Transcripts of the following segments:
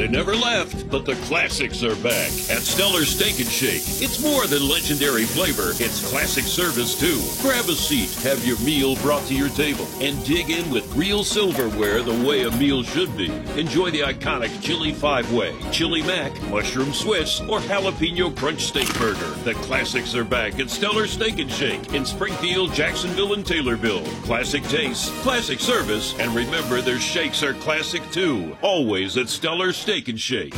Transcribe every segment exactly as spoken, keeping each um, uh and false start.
They never left, but the classics are back at Stellar Steak and Shake. It's more than legendary flavor, it's classic service too. Grab a seat, have your meal brought to your table, and dig in with real silverware the way a meal should be. Enjoy the iconic Chili Five-Way, Chili Mac, Mushroom Swiss, or Jalapeno Crunch Steak Burger. The classics are back at Stellar Steak and Shake in Springfield, Jacksonville, and Taylorville. Classic taste, classic service, and remember their shakes are classic too. Always at Stellar Steak and Shake.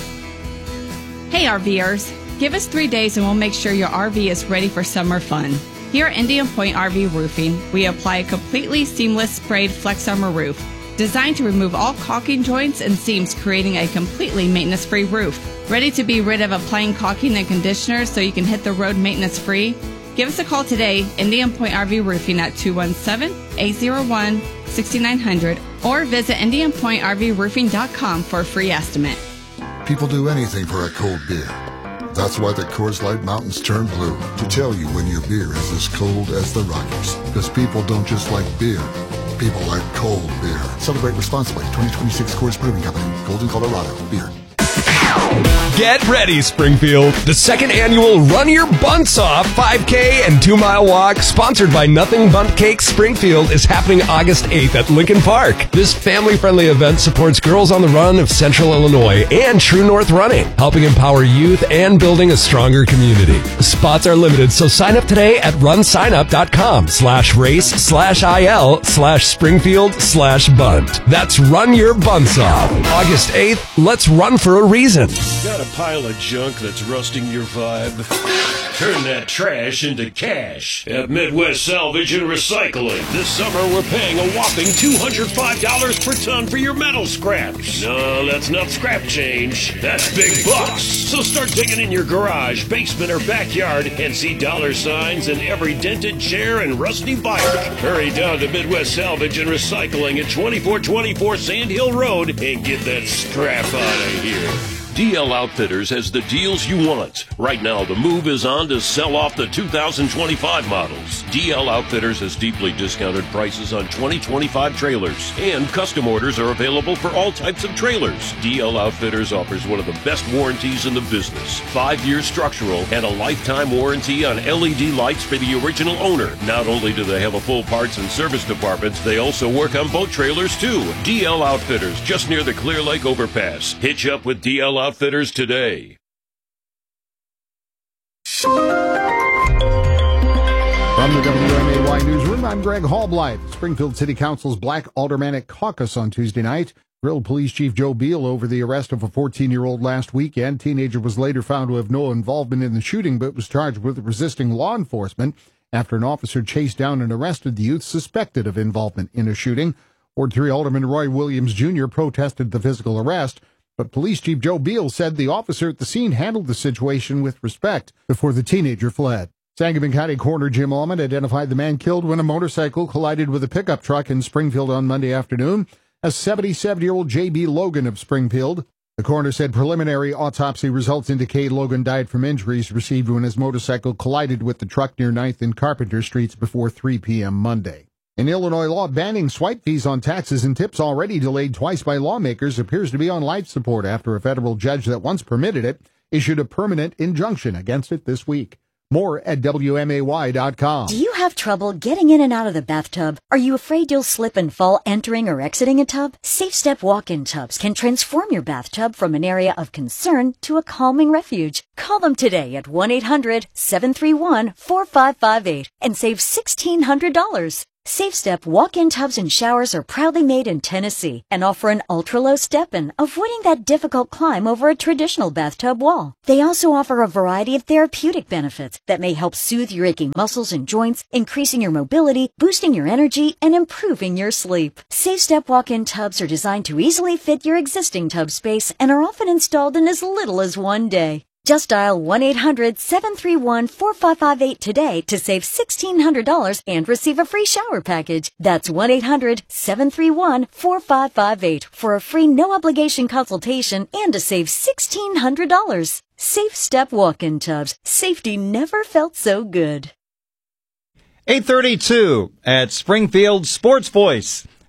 Hey RVers, give us three days and we'll make sure your R V is ready for summer fun. Here at Indian Point R V Roofing, we apply a completely seamless sprayed Flex Armor roof designed to remove all caulking joints and seams, creating a completely maintenance-free roof. Ready to be rid of applying caulking and conditioner so you can hit the road maintenance-free? Give us a call today, Indian Point R V Roofing at two one seven, eight zero one, six nine zero zero or visit indian point r v roofing dot com for a free estimate. People do anything for a cold beer. That's why the Coors Light Mountains turn blue, to tell you when your beer is as cold as the Rockies. Because people don't just like beer, people like cold beer. Celebrate responsibly. twenty twenty-six Coors Brewing Company, Golden, Colorado. Beer. Get ready, Springfield. The second annual Run Your Bunts Off five K and two mile walk, sponsored by Nothing Bundt Cakes Springfield, is happening August eighth at Lincoln Park. This family-friendly event supports Girls on the Run of Central Illinois and True North Running, helping empower youth and building a stronger community. Spots are limited, so sign up today at runsignup.com slash race slash IL slash Springfield slash Bunt. That's Run Your Bunts Off. August eighth, let's run for a reason. Got a pile of junk that's rusting your vibe? Turn that trash into cash at Midwest Salvage and Recycling. This summer, we're paying a whopping two hundred five dollars per ton for your metal scraps. No, that's not scrap change. That's big bucks. So start digging in your garage, basement, or backyard and see dollar signs in every dented chair and rusty bike. Hurry down to Midwest Salvage and Recycling at twenty-four twenty-four Sand Hill Road and get that scrap out of here. D L Outfitters has the deals you want. Right now, the move is on to sell off the two thousand twenty-five models. D L Outfitters has deeply discounted prices on twenty twenty-five trailers, and custom orders are available for all types of trailers. D L Outfitters offers one of the best warranties in the business. Five-year structural and a lifetime warranty on L E D lights for the original owner. Not only do they have a full parts and service department, they also work on boat trailers too. D L Outfitters, just near the Clear Lake Overpass. Hitch up with D L Outfitters today. From the W M A Y Newsroom, I'm Greg Hallblythe. Springfield City Council's Black Aldermanic Caucus on Tuesday night grilled Police Chief Joe Beal over the arrest of a fourteen-year-old last weekend. Teenager was later found to have no involvement in the shooting, but was charged with resisting law enforcement after an officer chased down and arrested the youth suspected of involvement in a shooting. Ward three Alderman Roy Williams Junior protested the physical arrest, but Police Chief Joe Beal said the officer at the scene handled the situation with respect before the teenager fled. Sangamon County Coroner Jim Allman identified the man killed when a motorcycle collided with a pickup truck in Springfield on Monday afternoon as seventy-seven-year-old J B Logan of Springfield. The coroner said preliminary autopsy results indicate Logan died from injuries received when his motorcycle collided with the truck near ninth and Carpenter Streets before three p.m. Monday. An Illinois law banning swipe fees on taxes and tips already delayed twice by lawmakers appears to be on life support after a federal judge that once permitted it issued a permanent injunction against it this week. More at W M A Y dot com. Do you have trouble getting in and out of the bathtub? Are you afraid you'll slip and fall entering or exiting a tub? Safe Step walk-in tubs can transform your bathtub from an area of concern to a calming refuge. Call them today at one eight hundred, seven three one, four five five eight and save sixteen hundred dollars. Safe Step walk-in tubs and showers are proudly made in Tennessee and offer an ultra-low step-in, avoiding that difficult climb over a traditional bathtub wall. They also offer a variety of therapeutic benefits that may help soothe your aching muscles and joints, increasing your mobility, boosting your energy, and improving your sleep. Safe Step walk-in tubs are designed to easily fit your existing tub space and are often installed in as little as one day. Just dial one eight hundred, seven three one, four five five eight today to save sixteen hundred dollars and receive a free shower package. That's one eight hundred, seven three one, four five five eight for a free no-obligation consultation and to save sixteen hundred dollars. Safe Step walk-in tubs. Safety never felt so good. eight thirty-two at Springfield Sports Voice.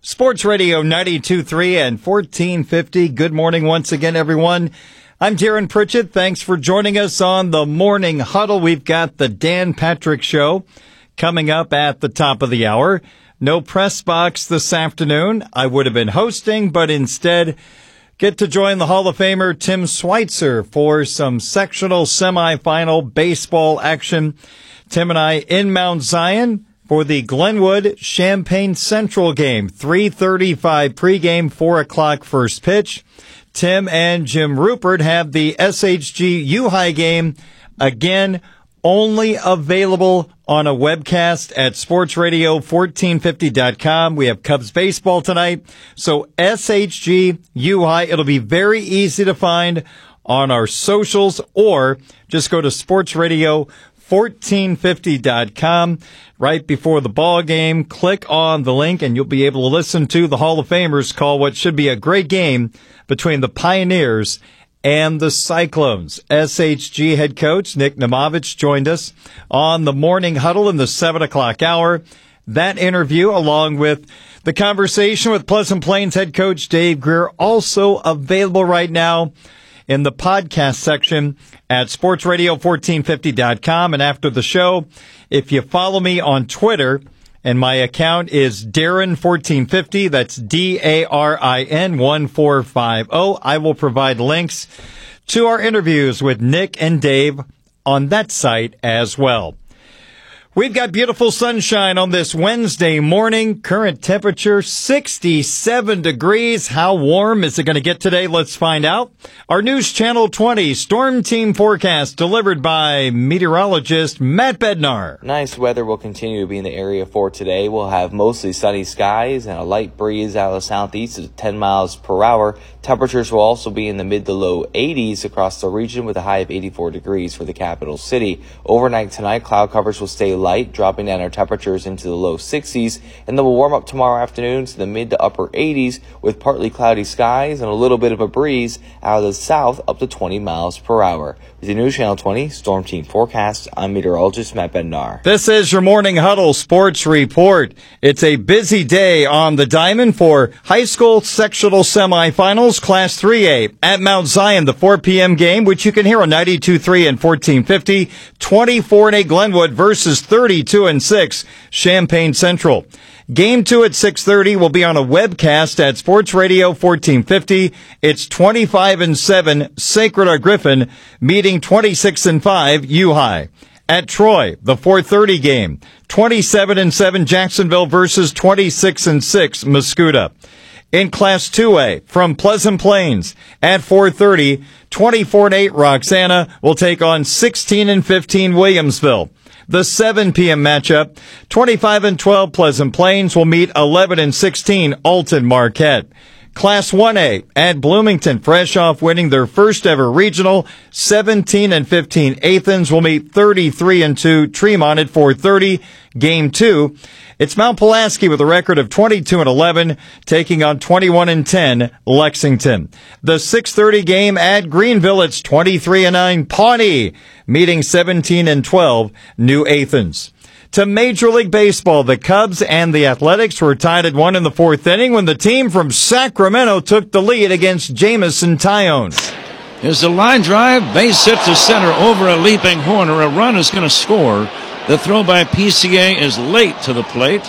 Sports Radio ninety-two point three and fourteen fifty. Good morning once again, everyone. I'm Darren Pritchett. Thanks for joining us on the Morning Huddle. We've got the Dan Patrick Show coming up at the top of the hour. No press box this afternoon. I would have been hosting, but instead get to join the Hall of Famer Tim Schweitzer for some sectional semifinal baseball action. Tim and I in Mount Zion for the Glenwood Champaign Central game. three thirty-five pregame, four o'clock first pitch. Tim and Jim Rupert have the S H G U-High game, again, only available on a webcast at sports radio fourteen fifty dot com. We have Cubs baseball tonight. So S H G U-High, it'll be very easy to find on our socials, or just go to sports radio fourteen fifty dot com. Right before the ball game, click on the link and you'll be able to listen to the Hall of Famers call what should be a great game between the Pioneers and the Cyclones. S H G head coach Nick Nemovich joined us on the Morning Huddle in the seven o'clock hour. That interview, along with the conversation with Pleasant Plains head coach Dave Greer, also available right now in the podcast section at sports radio fourteen fifty dot com. And after the show, if you follow me on Twitter, and my account is Darren fourteen fifty, that's D A R I N one four five zero, I will provide links to our interviews with Nick and Dave on that site as well. We've got beautiful sunshine on this Wednesday morning. Current temperature sixty-seven degrees. How warm is it going to get today? Let's find out. Our News Channel twenty Storm Team forecast delivered by meteorologist Matt Bednar. Nice weather will continue to be in the area for today. We'll have mostly sunny skies and a light breeze out of the southeast at ten miles per hour. Temperatures will also be in the mid to low eighties across the region with a high of eighty-four degrees for the capital city. Overnight tonight, cloud coverage will stay light, dropping down our temperatures into the low sixties, and then we'll warm up tomorrow afternoon to the mid to upper eighties with partly cloudy skies and a little bit of a breeze out of the south up to twenty miles per hour. With the News Channel twenty Storm Team forecast, I'm meteorologist Matt Bednar. This is your Morning Huddle Sports Report. It's a busy day on the diamond for high school sectional semifinals, Class three A at Mount Zion, the four p.m. game, which you can hear on ninety-two point three and fourteen fifty, twenty-four and eight Glenwood versus thirty-two and six Champaign Central. Game two at six thirty will be on a webcast at Sports Radio fourteen fifty. It's twenty-five and seven Sacred Heart Griffin meeting twenty-six and five U-High. At Troy, the four thirty game, twenty-seven and seven Jacksonville versus twenty-six and six Mascoutah. In Class two A, from Pleasant Plains, at four thirty, twenty-four and eight Roxana will take on sixteen and fifteen Williamsville. The seven p.m. matchup, twenty-five and twelve Pleasant Plains will meet eleven and sixteen Alton Marquette. Class one A at Bloomington, fresh off winning their first ever regional, seventeen and fifteen Athens will meet thirty-three and two Tremont at four thirty. Game two, it's Mount Pulaski with a record of twenty-two and eleven, taking on twenty-one and ten Lexington. The six thirty game at Greenville, it's twenty-three and nine Pawnee, meeting seventeen and twelve New Athens. To Major League Baseball, the Cubs and the Athletics were tied at one in the fourth inning when the team from Sacramento took the lead against Jamison Tyone. Here's the line drive, base hit to center over a leaping Horner. A run is going to score. The throw by P C A is late to the plate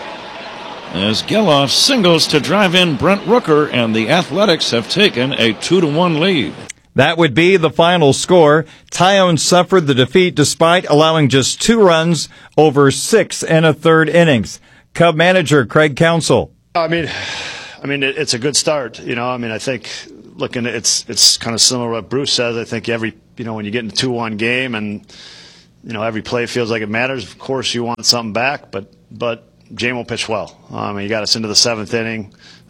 as Geloff singles to drive in Brent Rooker, and the Athletics have taken a two to one lead. That would be the final score. Tyone suffered the defeat despite allowing just two runs over six and a third innings. Cub manager Craig Counsell. I mean, I mean, it, it's a good start. You know, I mean, I think looking, it's it's kind of similar to what Bruce says. I think every, you know, when you get in a two one game and, you know, every play feels like it matters. Of course, you want something back, but but Jame will pitch well. I mean, he got us into the seventh inning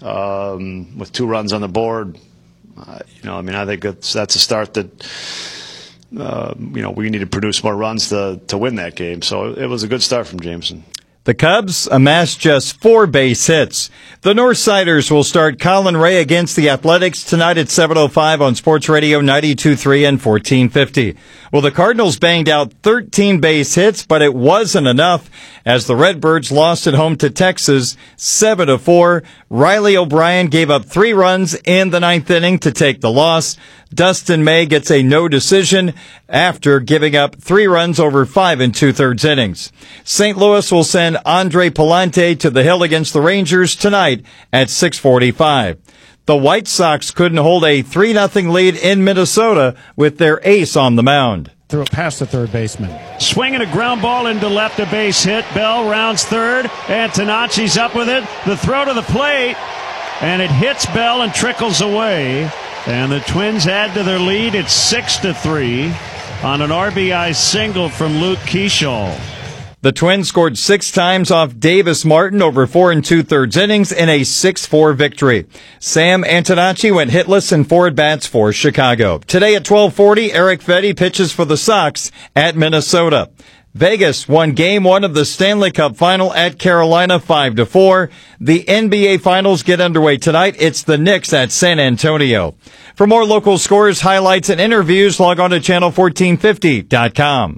um, with two runs on the board. Uh, you know, I mean, I think that's, that's a start that, uh, you know, we need to produce more runs to to win that game. So it was a good start from Jameson. The Cubs amassed just four base hits. The Northsiders will start Colin Ray against the Athletics tonight at seven oh five on Sports Radio ninety-two point three and fourteen fifty. Well, the Cardinals banged out thirteen base hits, but it wasn't enough as the Redbirds lost at home to Texas seven to four. Riley O'Brien gave up three runs in the ninth inning to take the loss. Dustin May gets a no decision after giving up three runs over five and two-thirds innings. Saint Louis will send Andre Palante to the hill against the Rangers tonight at six forty-five. The White Sox couldn't hold a three nothing lead in Minnesota with their ace on the mound. Threw it past the third baseman. Swinging a ground ball into left, a base hit. Bell rounds third. Antoniotti's up with it. The throw to the plate, and it hits Bell and trickles away. And the Twins add to their lead. It's six to three on an R B I single from Luke Keeschall. The Twins scored six times off Davis Martin over four and two-thirds innings in a six four victory. Sam Antonacci went hitless in four at-bats for Chicago. Today at twelve forty, Eric Fedde pitches for the Sox at Minnesota. Vegas won game one of the Stanley Cup final at Carolina five to four. The N B A finals get underway tonight. It's the Knicks at San Antonio. For more local scores, highlights, and interviews, log on to channel fourteen fifty dot com.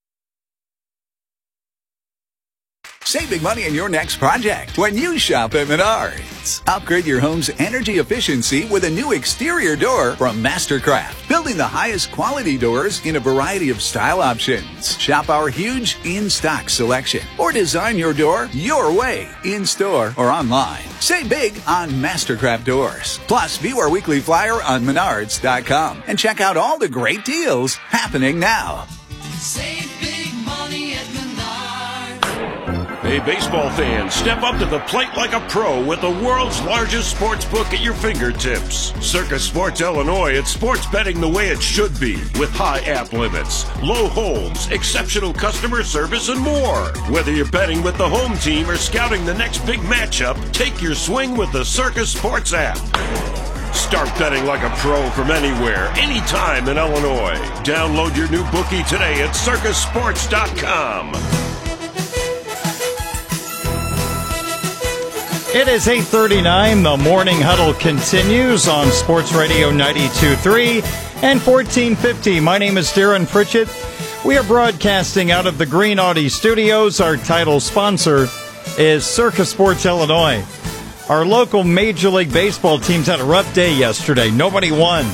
Save big money in your next project when you shop at Menards. Upgrade your home's energy efficiency with a new exterior door from Mastercraft, building the highest quality doors in a variety of style options. Shop our huge in-stock selection or design your door your way, in-store or online. Save big on Mastercraft doors. Plus, view our weekly flyer on menards dot com and check out all the great deals happening now. Save big money at Menards. Hey, baseball fans, step up to the plate like a pro with the world's largest sports book at your fingertips. Circus Sports Illinois, it's sports betting the way it should be, with high app limits, low holds, exceptional customer service, and more. Whether you're betting with the home team or scouting the next big matchup, take your swing with the Circus Sports app. Start betting like a pro from anywhere, anytime in Illinois. Download your new bookie today at circus sports dot com. It is eight thirty-nine. The Morning Huddle continues on Sports Radio ninety-two point three and fourteen fifty. My name is Darren Pritchett. We are broadcasting out of the Green Audi Studios. Our title sponsor is Circus Sports Illinois. Our local Major League Baseball teams had a rough day yesterday. Nobody won.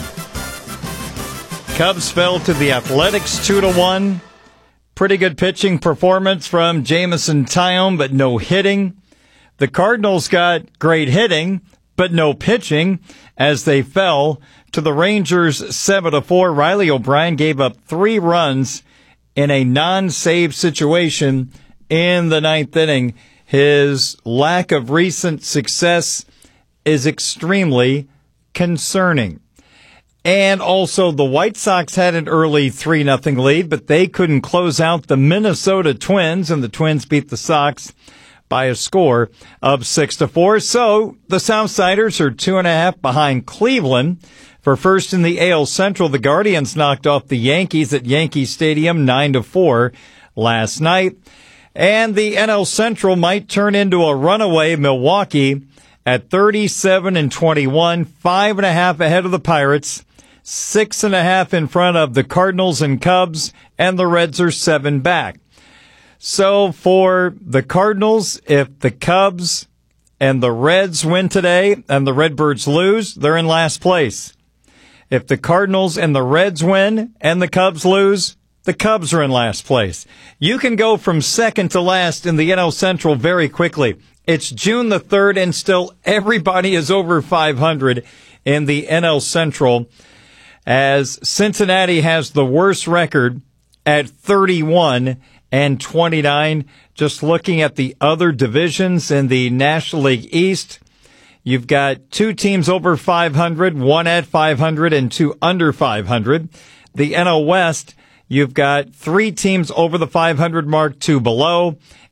Cubs fell to the Athletics two to one. Pretty good pitching performance from Jameson Taillon, but no hitting. The Cardinals got great hitting, but no pitching as they fell to the Rangers seven to four. Riley O'Brien gave up three runs in a non-save situation in the ninth inning. His lack of recent success is extremely concerning. And also the White Sox had an early three nothing lead, but they couldn't close out the Minnesota Twins, and the Twins beat the Sox by a score of six to four. So the Southsiders are two and a half behind Cleveland for first in the A L Central. The Guardians knocked off the Yankees at Yankee Stadium nine to four last night. And the N L Central might turn into a runaway Milwaukee at thirty-seven and twenty-one, five and a half ahead of the Pirates, six and a half in front of the Cardinals and Cubs, and the Reds are seven back. So for the Cardinals, if the Cubs and the Reds win today and the Redbirds lose, they're in last place. If the Cardinals and the Reds win and the Cubs lose, the Cubs are in last place. You can go from second to last in the N L Central very quickly. It's June the third, and still everybody is over five hundred in the N L Central, as Cincinnati has the worst record at thirty-one and twenty-nine. Just looking at the other divisions in the National League East, you've got two teams over five hundred, one at five hundred and two under five hundred. The N L West, you've got three teams over the five hundred mark, two below.